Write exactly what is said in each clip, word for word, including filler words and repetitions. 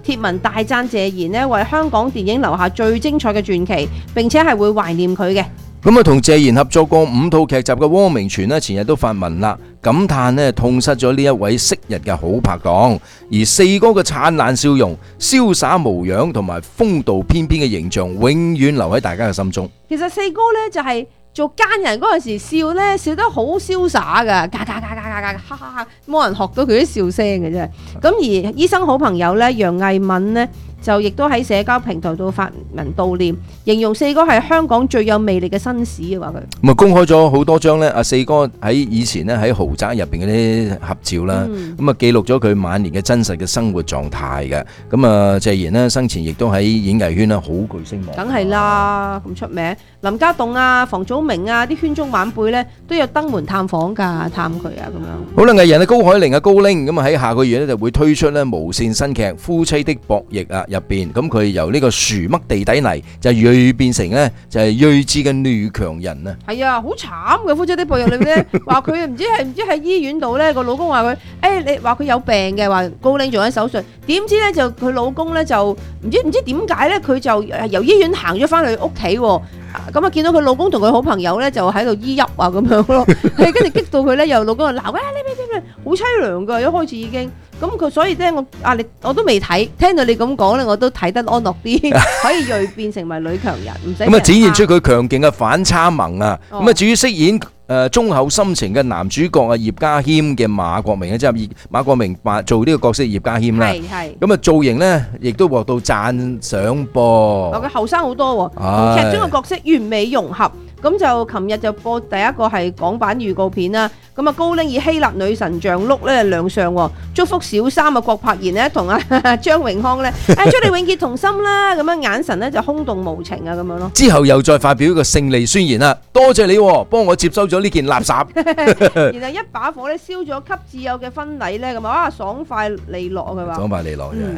貼文大讚謝賢呢為香港電影留下最精彩嘅傳奇，並且係會懷念佢嘅。 咁啊，同謝賢合作過五套劇集嘅汪明荃呢，前日都發文啦，感嘆呢痛失咗呢一位昔日嘅好拍檔。而四哥嘅燦爛笑容、瀟灑無恙同埋風度翩翩嘅形象，永遠留喺大家嘅心中。 其實四哥呢，就係、是。做奸人嗰陣時笑咧，笑得好瀟灑噶，嘎嘎嘎嘎嘎嘎，哈哈哈，冇人學到佢啲笑聲嘅真係。咁而醫生好朋友咧，楊藝敏呢，就亦都喺社交平台度發文悼念，形容四哥係香港最有魅力嘅紳士嘅話佢。 咁啊，公開咗好多張咧，阿四哥喺以前咧喺豪宅入邊嗰啲合照啦，咁啊、嗯、記錄咗佢晚年嘅真實嘅生活狀態嘅。咁啊，謝賢呢，生前亦都喺演藝圈咧好具聲望。梗係啦，咁出名，林家棟啊、房祖名啊，啲圈中晚輩咧都有登門探訪㗎，探佢啊咁樣。好啦，藝人啊高海寧啊高拎咁啊喺下個月咧就會推出咧無線新劇《夫妻的博弈》啊入邊，咁佢由呢個樹嘜地底泥就銳變成咧就係睿智嘅女強人啊。係啊，好慘嘅夫妻的博弈裏面咧，話佢唔知係唔知喺醫院度咧個老公話佢，誒你話佢有病嘅，話高拎做緊手術，點知咧就佢老公咧就唔知唔知點解咧佢就由醫院行咗翻去屋企喎。咁啊，見到佢老公同佢好朋友咧，就喺度依泣啊咁樣咯，係跟住激到佢咧，又老公就鬧，啊你你你好凄涼噶，一開始已經，咁佢所以咧我啊你我都未睇，聽到你咁講咧，我都睇得安樂啲，可以銳變成為女強人，唔使咁啊，展現出佢強勁嘅反差萌啊！咁啊，至於飾演誒忠厚深情嘅男主角啊葉家謙嘅馬國明咧，即係馬國明扮做呢個角色葉家謙啦，係係咁啊造型咧，亦都獲到讚賞噃。哦，佢後生好多喎，劇中嘅角色完美融合。咁就琴日就播第一個係港版預告片啦。咁啊高拎以希臘女神像碌咧亮相，祝福小三啊郭柏妍呢同阿張榮康咧，誒祝你永結同心啦。咁樣眼神咧就空洞無情啊咁樣咯。之後又再發表一個勝利宣言啦，多謝你幫我接收咗呢件垃圾。然後一把火咧燒咗給摯友嘅婚禮咧，咁啊爽快利落佢話。爽快利落嘅。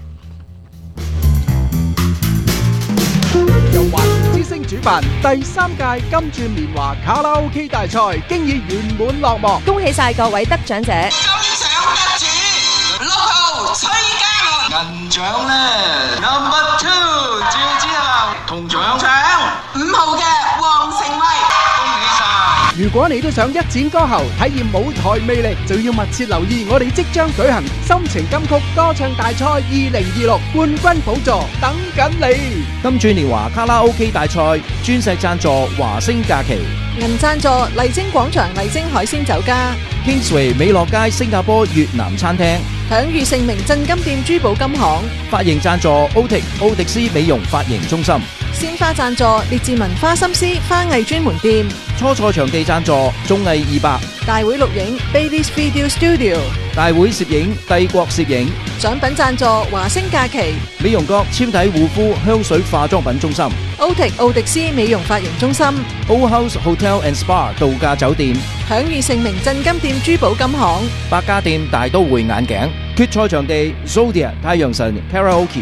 由華之星主辦第三屆金鑽年華卡拉 OK 大賽，經已圓滿落幕。 恭喜晒各位得獎者！ 金獎得主六號崔家麟，銀獎咧 number two 趙子豪，銅獎獎五號嘅黃成威，恭喜晒！ 如果你都想一展歌喉，體驗舞台魅力，就要密切留意我哋即將舉行心情金曲歌唱大賽二零二六冠軍寶座，等緊你！ 金鑽年華卡拉 OK 大賽鑽石贊助華星假期， 銀贊助麗晶廣場麗晶海鮮酒家， Kingsway 美樂街新加坡越南餐廳， 享譽盛名鎮金店珠寶金行， 髮型贊助 Otic 奧迪斯美容髮型中心， 鮮花贊助列治文花心思花藝專門店， 初賽場地贊助綜藝二百， 大會錄影 Bailey's Video Studio， 大會攝影帝國攝影， 獎品贊助華星假期， 美容閣纖體護膚香水化妝品中心， Otic 奧迪斯美容髮型中心， Old House Hotel and Spa 度假酒店， 享譽盛名鎮金店珠寶金行， 百家店大都會眼鏡，決賽場地 Zodia 太陽神 Karaoke。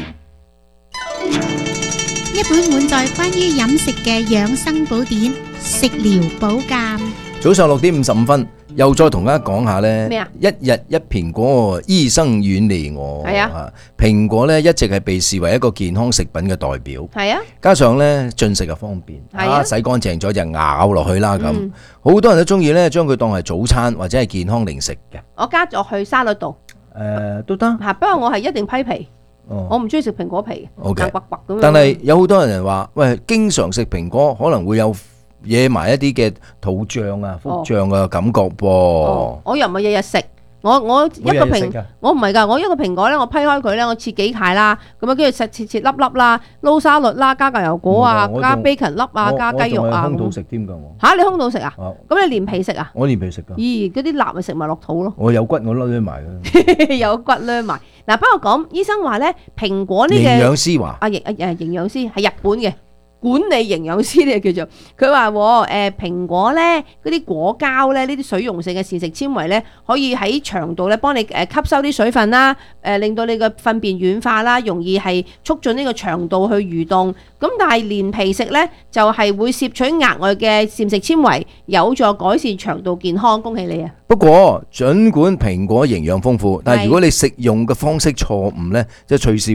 一本滿載關於飲食嘅養生寶典，食療保鑑。 早上六點五十五分，又再同大家講下呢， 咩啊？ 一日一蘋果，醫生遠離我。係啊，蘋果呢一直係被視為一個健康食品嘅代表。係啊，加上呢進食又方便，啊洗乾淨咗就咬落去啦咁。好、嗯、多人都中意呢將佢當係早餐或者係健康零食嘅。我加咗去沙律度，誒、呃、都得。嚇，不過我係一定批皮。哦、我唔中意食蘋果皮嘅，okay，硬刮刮咁樣。但係有好多人話，喂，經常食蘋果可能會有惹埋一啲嘅肚脹啊、腹脹嘅感覺噃、哦哦。我又唔係日日食，我我一個蘋，我唔係㗎，我一個蘋果咧，我批開佢咧，我切幾塊啦，咁樣跟住切切切粒粒啦，撈沙律啦，加牛油果啊，加 bacon 粒啊，加雞肉啊。我仲係空肚食添㗎我。嚇、啊，你空肚食啊？咁、哦、你連皮食啊？我連皮食㗎。咦，嗰啲蠟咪食埋落肚咯。我有骨我攞埋㗎。有骨攞埋。嗱，不過講醫生話咧，蘋果呢個營養師話，啊營啊誒營養師係日本嘅管理營養師咧叫做，佢話誒蘋果咧嗰啲果膠咧呢啲水溶性嘅膳食纖維咧，可以喺腸道咧幫你誒吸收啲水分啦，誒令到你個糞便軟化啦，容易係促進呢個腸道去蠕動。咁但係連皮食咧就係會攝取額外嘅膳食纖維，有助改善腸道健康。恭喜你啊！不過，儘管蘋果營養豐富，但係如果你食用嘅方式錯誤咧，就隨時